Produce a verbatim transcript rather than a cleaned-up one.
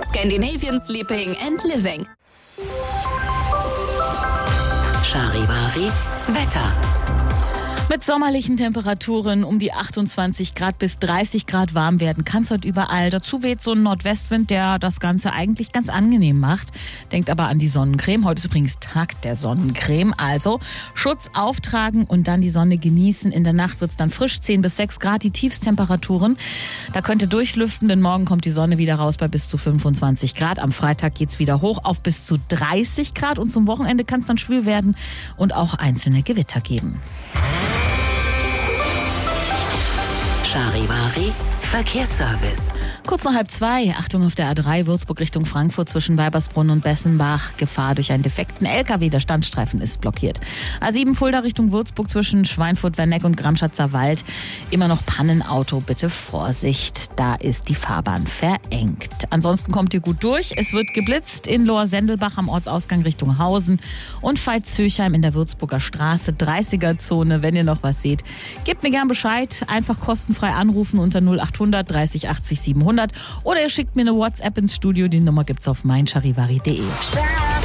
Scandinavian Sleeping and Living. Charivari Wetter. Mit sommerlichen Temperaturen um die achtundzwanzig Grad bis dreißig Grad warm werden kann es heute überall. Dazu weht so ein Nordwestwind, der das Ganze eigentlich ganz angenehm macht. Denkt aber an die Sonnencreme. Heute ist übrigens Tag der Sonnencreme. Also Schutz auftragen und dann die Sonne genießen. In der Nacht wird es dann frisch, zehn bis sechs Grad, die Tiefstemperaturen. Da könnte durchlüften, denn morgen kommt die Sonne wieder raus bei bis zu fünfundzwanzig Grad. Am Freitag geht es wieder hoch auf bis zu dreißig Grad. Und zum Wochenende kann es dann schwül werden und auch einzelne Gewitter geben. Charivari Verkehrsservice. Kurz nach halb zwei, Achtung auf der A drei, Würzburg Richtung Frankfurt zwischen Weibersbrunn und Bessenbach. Gefahr durch einen defekten L K W, der Standstreifen ist blockiert. A sieben Fulda Richtung Würzburg zwischen Schweinfurt, Werneck und Gramschatzer Wald. Immer noch Pannenauto, bitte Vorsicht, da ist die Fahrbahn verengt. Ansonsten kommt ihr gut durch, es wird geblitzt in Lohr-Sendelbach am Ortsausgang Richtung Hausen und Veitshöchheim in der Würzburger Straße, dreißiger-Zone. Wenn ihr noch was seht, gebt mir gern Bescheid, einfach kostenfrei anrufen unter null achthundert dreißig achtzig siebenhundert oder ihr schickt mir eine WhatsApp ins Studio, die Nummer gibt's auf mein charivari punkt de.